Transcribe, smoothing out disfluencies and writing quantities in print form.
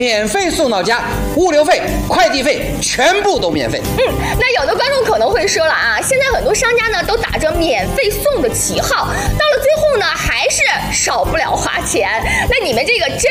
免费送到家，物流费、快递费全部都免费。 那有的观众可能会说了啊，现在很多商家呢都打着免费送的旗号，到了最后呢还是少不了花钱。那你们这个真